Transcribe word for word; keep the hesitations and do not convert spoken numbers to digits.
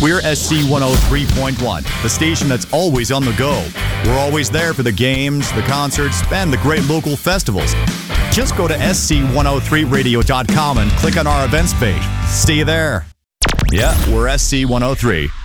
We're S C one oh three point one, the station that's always on the go. We're always there for the games, the concerts, and the great local festivals. Just go to S C one oh three radio dot com and click on our events page. See you there. Yeah, we're S C one oh three.